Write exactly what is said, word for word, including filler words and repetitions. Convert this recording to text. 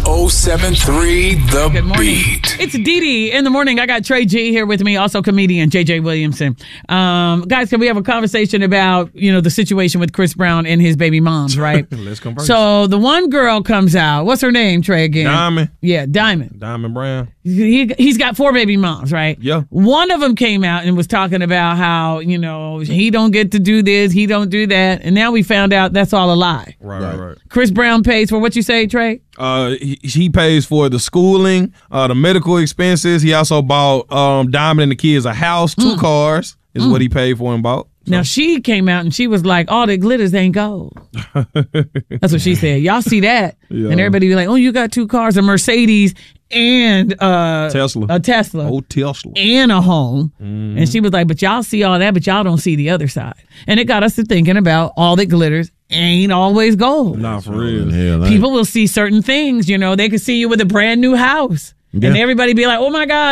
oh seven three The Good morning. Beat. It's Dee Dee in the morning. I got Trey G here with me, also comedian J J Williamson. Um, guys, can we have a conversation about, you know, the situation with Chris Brown and his baby moms, right? Let's converse. So the one girl comes out. What's her name, Trey, again? Diamond. Yeah, Diamond. Diamond Brown. He, he's got four baby moms, right? Yeah. One of them came out and was talking about how, you know, he don't get to do this, he don't do that. And now we found out that's all a lie. Right, right, right. Chris Brown pays for what you say, Trey? Uh, he, he pays for the schooling, uh, the medical expenses. He also bought um, Diamond and the kids a house, two mm. cars is mm. what he paid for and bought. So. Now, she came out and she was like, all the glitters ain't gold. That's what she said. Y'all see that? Yeah. And everybody be like, oh, you got two cars, a Mercedes and uh, Tesla. a Tesla. Oh, Tesla. And a home. Mm-hmm. And she was like, but y'all see all that, but y'all don't see the other side. And it got us to thinking about all that glitters ain't always gold. Nah, for real. Hell, People will see certain things, you know. They could see you with a brand new house. Yeah. And everybody be like, oh, my God.